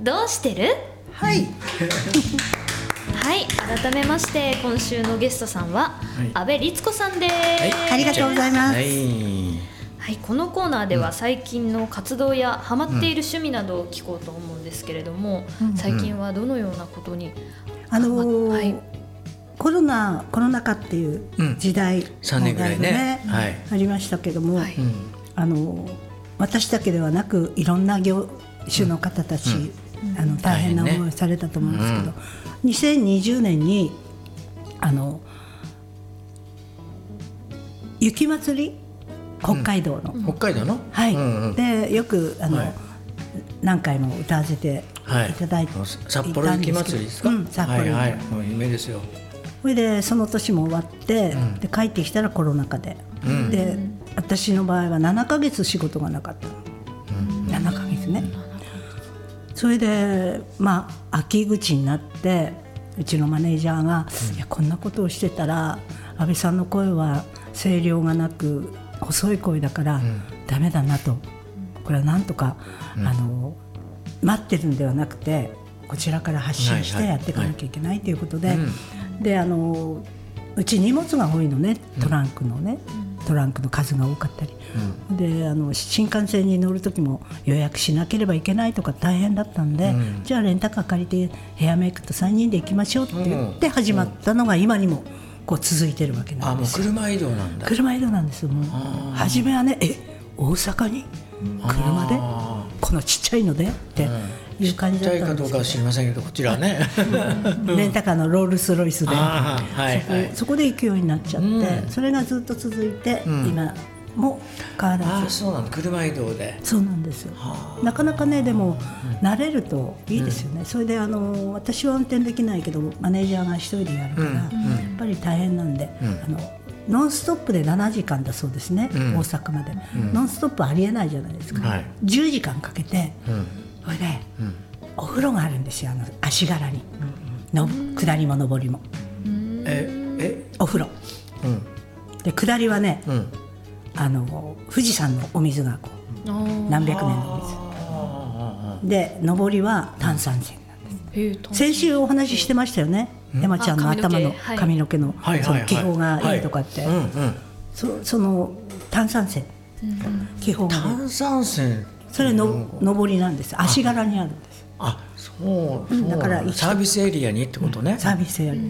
どうしてる？ はい。 はい、改めまして今週のゲストさんは阿部律子さんです、 ありがとうございます。 はい、このコーナーでは最近の活動やハマっている趣味などを聞こうと思うんですけれども、最近はどのようなことにはい、 コロナ禍っていう時代 3年ぐらいね、 ありましたけども、私だけではなくいろんな業種の方たち、大変な思いをされたと思うんですけど、2020年に雪まつり、北海道の、はい、でよく何回も歌わせていただいて、 札幌雪まつりですか？ 札幌、 もう有名ですよ。 それでその年も終わって、で帰ってきたらコロナ禍で、で私の場合は7ヶ月仕事がなかった、7ヶ月ね。それで秋口になってうちのマネージャーが、いやこんなことをしてたら安倍さんの声は声量がなく細い声だからダメだなと、これはなんとか、待ってるんではなくてこちらから発信してやっていかなきゃいけないということで、でうち荷物が多いのね、トランクの数が多かったり、で新幹線に乗る時も予約しなければいけないとか大変だったんで、じゃあレンタカー借りてヘアメイクと3人で行きましょうって言って始まったのが今にもこう続いてるわけなんですよ。 もう車移動なんだ。 車移動なんですよ。もう初めはね、大阪に車でこのちっちゃいのでっていう感じだったんですけど、ちっちゃいかどうかは知りませんけど、こちらねレンタカーのロールスロイスでそこで行くようになっちゃって、それがずっと続いて、今も変わらず。 そうなんだ、車移動で。 そうなんですよ。なかなかね、でも慣れるといいですよね。それで私は運転できないけどマネージャーが一人でやるから、やっぱり大変なんで、ノンストップで7時間だそうですね、大阪まで、ノンストップありえないじゃないですか、10時間かけて、それで、お風呂があるんですよ、足柄に、下りも上りも、お風呂、で下りはね、富士山のお水がこう何百年の水で、上りは炭酸泉なんです。先週お話ししてましたよね、山ちゃんの頭の髪の毛の気泡がいいとかって、その炭酸泉、気泡が炭酸泉、 それの上りなんです。足柄にあるんです。 そうだからサービスエリアにってことね。 サービスエリア